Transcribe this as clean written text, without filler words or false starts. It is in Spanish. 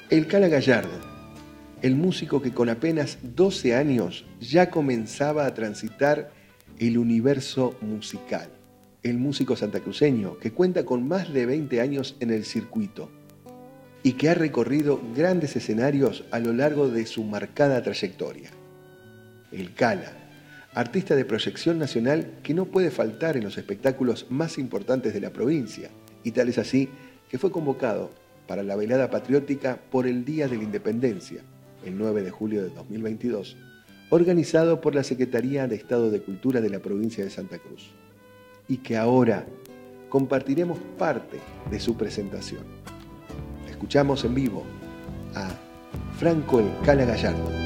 El Cala Gallardo, el músico que con apenas 12 años ya comenzaba a transitar el universo musical. El músico santacruceño que cuenta con más de 20 años en el circuito y que ha recorrido grandes escenarios a lo largo de su marcada trayectoria. El Cala, artista de proyección nacional que no puede faltar en los espectáculos más importantes de la provincia, y tal es así que fue convocado para la velada patriótica por el Día de la Independencia, el 9 de julio de 2022, organizado por la Secretaría de Estado de Cultura de la provincia de Santa Cruz, y que ahora compartiremos parte de su presentación. Escuchamos en vivo a Franco el Cala Gallardo.